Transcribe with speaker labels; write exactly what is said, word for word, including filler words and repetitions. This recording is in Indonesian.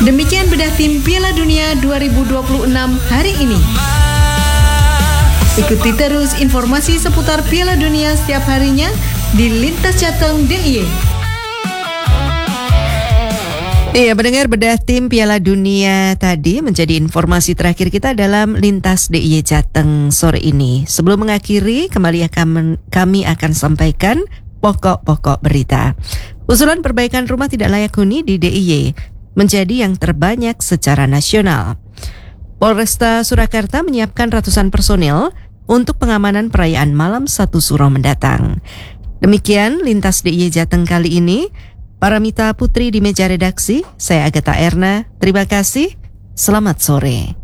Speaker 1: Demikian bedah tim Piala Dunia dua ribu dua puluh enam hari ini. Ikuti terus informasi seputar Piala Dunia setiap harinya di Lintas Jateng D I Y.
Speaker 2: Iya, mendengar bedah tim Piala Dunia tadi menjadi informasi terakhir kita dalam Lintas D I Y Jateng sore ini. Sebelum mengakhiri, kembali akan, kami akan sampaikan pokok-pokok berita. Usulan perbaikan rumah tidak layak huni di D I Y menjadi yang terbanyak secara nasional. Polresta Surakarta menyiapkan ratusan personil untuk pengamanan perayaan Malam Satu Suro mendatang. Demikian Lintas D I Y Jateng kali ini. Paramita Putri di meja redaksi, saya Agatha Erna. Terima kasih, selamat sore.